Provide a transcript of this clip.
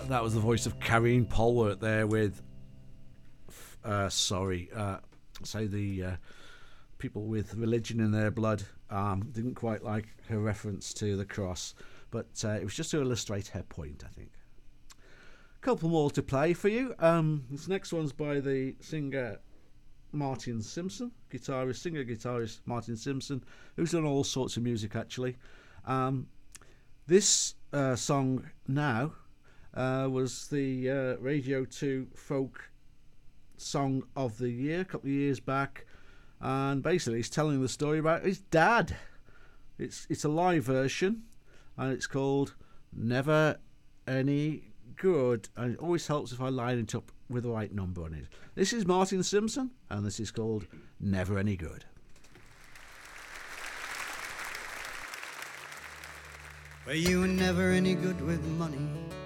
That was the voice of Karine Polwart there with, say the people with religion in their blood. Didn't quite like her reference to the cross, but it was just to illustrate her point, I think. Couple more to play for you. This next one's by the singer Martin Simpson, singer-guitarist Martin Simpson, who's done all sorts of music actually. This song now was the Radio 2 Folk Song of the Year a couple of years back, and basically it's telling the story about his dad. It's a live version, and it's called Never Any Good, and it always helps if I line it up with the right number on it. This is Martin Simpson, and this is called Never Any Good. Well, you were never any good with money.